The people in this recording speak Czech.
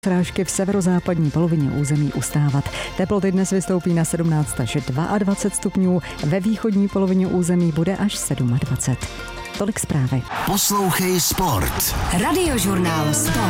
Srážky v severozápadní polovině území ustávat. Teploty dnes vystoupí na 17 až 22 stupňů, ve východní polovině území bude až 27. Tolik zprávy. Poslouchej Sport. Radiožurnál Sport.